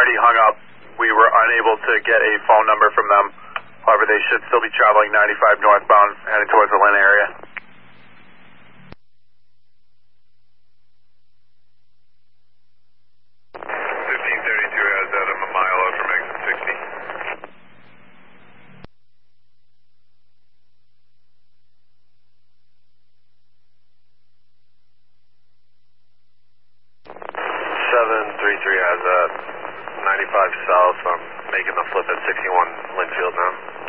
already hung up. We were unable to get a phone number from them. However, they should still be traveling 95 northbound, heading towards the Lynn area. Has 95 south. I'm making the flip at 61 Linfield now.